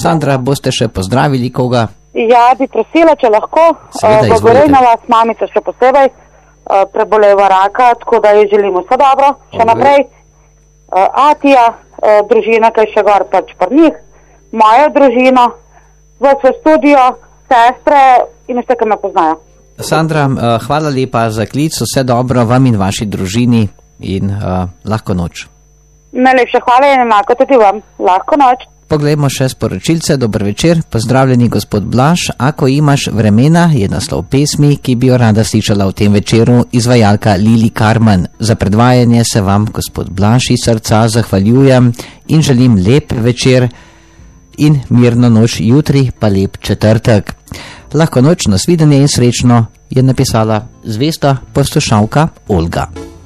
Sandra, boste še pozdravili koga? Ja, bi prosila, če lahko. Seveda, izvolite. Na vas mamica še posebej preboleva raka, tako da ji želimo vse dobro. Še naprej. Atija, družina, kaj še gor pač pri njih, mojo družino, v studio, sestre in vse, ki me poznajo. Sandra, hvala lepa za klic, vse dobro vam in vaši družini in lahko noč. Najlepša hvala in enako tudi vam. Lahko noč. Poglejmo še sporočilce. Dober večer, pozdravljeni gospod Blaž. Ako imaš vremena, je naslov pesmi, ki bi jo rada slišala v tem večeru, izvajalka Lili Karman. Za predvajanje se vam, gospod Blaž, iz srca zahvaljujem in želim lep večer in mirno noč, jutri pa lep četrtek. Lahko noč, nasvidenje in srečno, je napisala zvesta poslušalka Olga.